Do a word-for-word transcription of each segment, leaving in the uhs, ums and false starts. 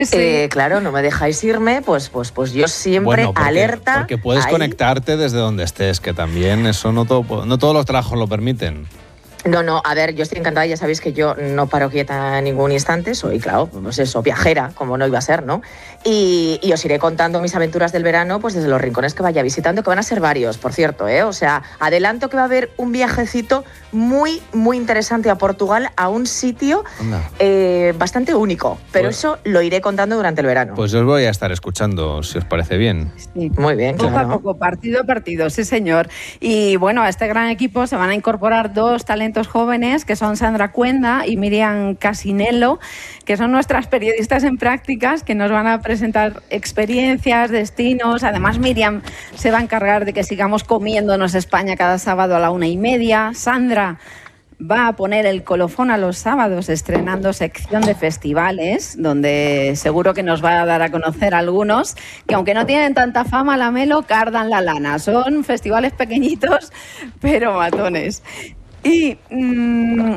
Sí. Eh, claro, no me dejáis irme, pues, pues, pues yo siempre Bueno, porque, alerta. Porque puedes ahí. conectarte desde donde estés, que también eso no, todo, no todos los trabajos lo permiten. No, no, a ver, yo estoy encantada, ya sabéis que yo no paro quieta en ningún instante, soy, claro, pues eso, viajera, como no iba a ser, ¿no? Y, y os iré contando mis aventuras del verano, pues desde los rincones que vaya visitando, que van a ser varios, por cierto, ¿eh? O sea, adelanto que va a haber un viajecito muy, muy interesante a Portugal, a un sitio eh, bastante único, pero Pues, eso lo iré contando durante el verano. Pues yo os voy a estar escuchando, si os parece bien. Sí. Muy bien, Poco claro. a poco, partido a partido, sí señor. Y bueno, a este gran equipo se van a incorporar dos talentos jóvenes, que son Sandra Cuenda y Miriam Casinello, que son nuestras periodistas en prácticas, que nos van a presentar experiencias, destinos. Además, Miriam se va a encargar de que sigamos comiéndonos España cada sábado a la una y media. Sandra va a poner el colofón a los sábados estrenando sección de festivales, donde seguro que nos va a dar a conocer algunos, que aunque no tienen tanta fama, la Melo, cardan la lana. Son festivales pequeñitos, pero matones. Y mmm,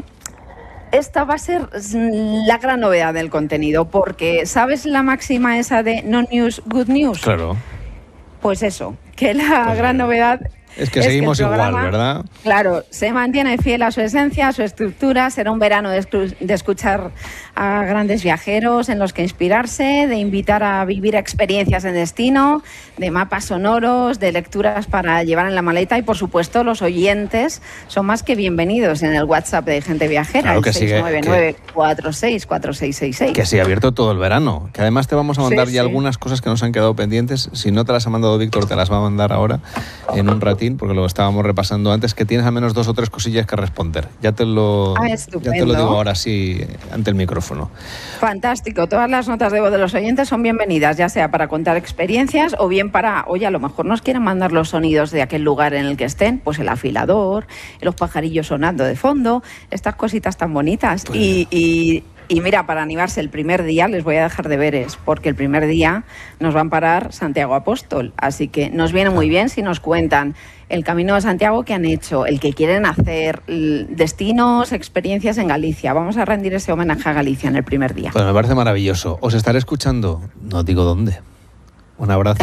esta va a ser la gran novedad del contenido, porque ¿sabes la máxima esa de no news, good news? Claro. Pues eso, que la Pues gran bien. novedad... Es que es seguimos que el programa, igual, ¿verdad? Claro, se mantiene fiel a su esencia, a su estructura. Será un verano de, escu- de escuchar a grandes viajeros en los que inspirarse, de invitar a vivir experiencias en destino, de mapas sonoros, de lecturas para llevar en la maleta y, por supuesto, los oyentes son más que bienvenidos en el WhatsApp de Gente Viajera, Claro que el sí, seis que- nueve nueve, cuatro seis cuatro seis seis seis. Que sí, abierto todo el verano. Que además te vamos a mandar Sí, ya sí. algunas cosas que nos han quedado pendientes. Si no te las ha mandado Víctor, te las va a mandar ahora en un ratín, porque lo estábamos repasando antes, que tienes al menos dos o tres cosillas que responder. Ya te lo, Ah, ya estupendo. te lo digo ahora sí ante el micrófono. Fantástico. Todas las notas de voz de los oyentes son bienvenidas, ya sea para contar experiencias o bien para, oye, a lo mejor nos quieren mandar los sonidos de aquel lugar en el que estén, pues el afilador, los pajarillos sonando de fondo, estas cositas tan bonitas. Pues y, y, y mira, para animarse el primer día les voy a dejar deberes, porque el primer día nos van a parar Santiago Apóstol. Así que nos viene muy bien si nos cuentan el Camino de Santiago que han hecho, el que quieren hacer, l- destinos, experiencias en Galicia. Vamos a rendir ese homenaje a Galicia en el primer día. Pues me parece maravilloso. Os estaré escuchando, no os digo dónde. Un abrazo.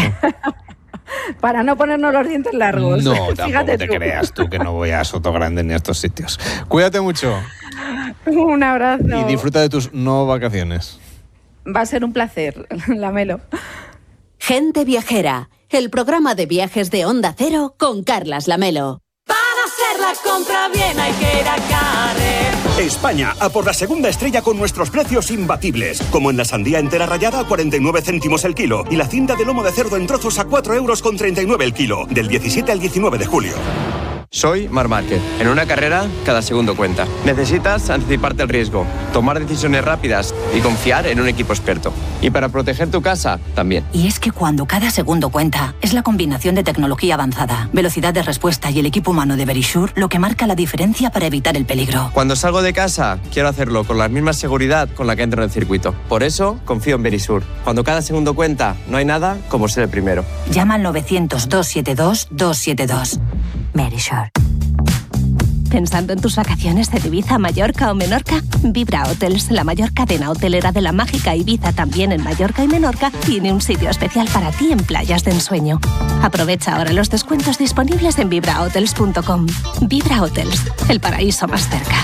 Para no ponernos los dientes largos. No, tampoco Fíjate te tú. creas tú que no voy a Sotogrande ni a estos sitios. Cuídate mucho Un abrazo. y disfruta de tus no vacaciones. Va a ser un placer, Lamelo. Gente Viajera, el programa de viajes de Onda Cero con Carlas Lamelo. Para hacer la compra bien hay que ir a Carrefour. España, a por la segunda estrella con nuestros precios imbatibles. Como en la sandía entera rallada a cuarenta y nueve céntimos el kilo y la cinta de lomo de cerdo en trozos a cuatro euros con treinta y nueve el kilo. Del diecisiete al diecinueve de julio. Soy Marc Márquez. En una carrera, cada segundo cuenta. Necesitas anticiparte al riesgo, tomar decisiones rápidas y confiar en un equipo experto. Y para proteger tu casa, también. Y es que cuando cada segundo cuenta, es la combinación de tecnología avanzada, velocidad de respuesta y el equipo humano de Verisure lo que marca la diferencia para evitar el peligro. Cuando salgo de casa, quiero hacerlo con la misma seguridad con la que entro en el circuito. Por eso, confío en Verisure. Cuando cada segundo cuenta, no hay nada como ser el primero. Llama al novecientos, doscientos setenta y dos, doscientos setenta y dos. Verisure. ¿Pensando en tus vacaciones de Ibiza, Mallorca o Menorca? Vibra Hotels, la mayor cadena hotelera de la mágica Ibiza, también en Mallorca y Menorca, tiene un sitio especial para ti en playas de ensueño. Aprovecha ahora los descuentos disponibles en vibra hotels punto com. Vibra Hotels, el paraíso más cerca.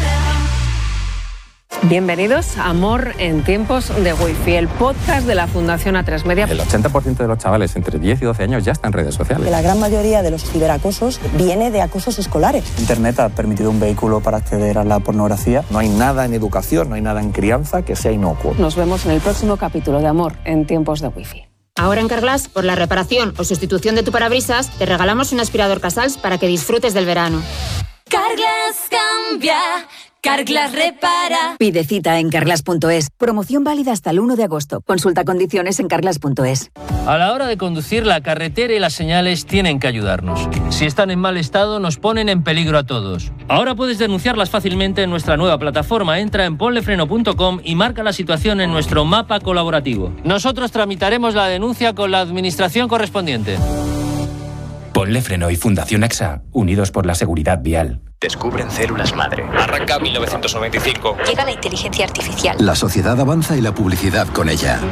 Bienvenidos a Amor en tiempos de Wi-Fi, el podcast de la Fundación A tres Media. El ochenta por ciento de los chavales entre diez y doce años ya están en redes sociales. La gran mayoría de los ciberacosos viene de acosos escolares. Internet ha permitido un vehículo para acceder a la pornografía. No hay nada en educación, no hay nada en crianza que sea inocuo. Nos vemos en el próximo capítulo de Amor en tiempos de Wi-Fi. Ahora en Carglass, por la reparación o sustitución de tu parabrisas, te regalamos un aspirador Casals para que disfrutes del verano. Carglass cambia, Carglass repara. Pide cita en carglass punto es. Promoción válida hasta el uno de agosto. Consulta condiciones en carglass punto es. A la hora de conducir, la carretera y las señales tienen que ayudarnos. Si están en mal estado, nos ponen en peligro a todos. Ahora puedes denunciarlas fácilmente en nuestra nueva plataforma. Entra en ponlefreno punto com y marca la situación en nuestro mapa colaborativo. Nosotros tramitaremos la denuncia con la administración correspondiente. Ponle Freno y Fundación AXA, unidos por la seguridad vial. Descubren células madre. Arranca mil novecientos noventa y cinco. Llega la inteligencia artificial. La sociedad avanza y la publicidad con ella.